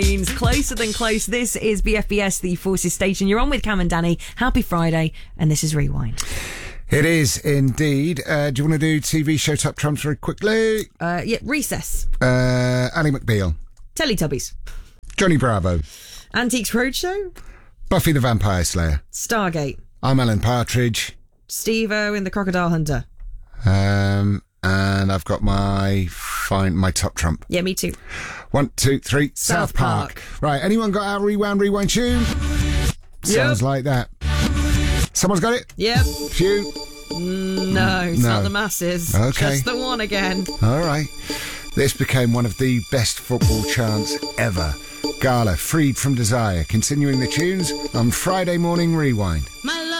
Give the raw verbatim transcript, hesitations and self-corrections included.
Closer than close. This is B F B S, the Forces Station. You're on with Cam and Danny. Happy Friday, and this is Rewind. It is indeed. Uh, do you want to do T V show top trumps very quickly? Uh, yeah, Recess. Uh, Ally McBeal. Teletubbies. Johnny Bravo. Antiques Roadshow. Buffy the Vampire Slayer. Stargate. I'm Alan Partridge. Steve-O in The Crocodile Hunter. Um, and I've got my fine, my top trump. Yeah, me too. One, two, three. South South Park. Park. Right, anyone got our rewound, rewind tune? Sounds like that. Someone's got it? Yep. Few? No, it's No. not the masses. Okay. Just the one again. All right. This became one of the best football chants ever. Gala, Freed from Desire, continuing the tunes on Friday Morning Rewind. My